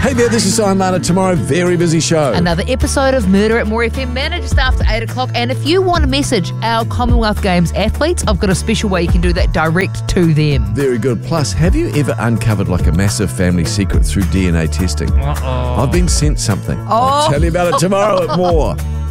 Hey there, this is Simon Marner. Tomorrow, very busy show. Another episode of Murder at More FM Manager just after 8 o'clock. And if you want to message our Commonwealth Games athletes, I've got a special way you can do that direct to them. Very good. Plus, have you ever uncovered like a massive family secret through DNA testing? Uh-oh. I've been sent something. I'll tell you about it tomorrow at More.